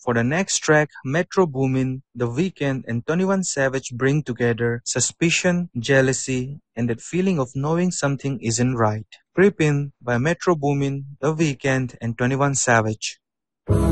For the next track, Metro Boomin, The Weeknd, and 21 Savage bring together suspicion, jealousy, and that feeling of knowing something isn't right. Creep In by Metro Boomin, The Weeknd, and 21 Savage.